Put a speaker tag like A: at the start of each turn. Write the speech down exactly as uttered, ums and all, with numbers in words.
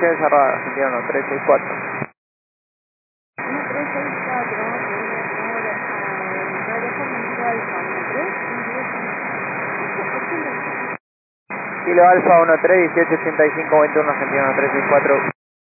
A: comunicaciones arroba Argentina uno tres seis cuatro.
B: uno tres seis cuatro,
A: Kilo Alfa uno tres dieciocho ochenta y cinco veintiuno Argentina uno tres seis cuatro.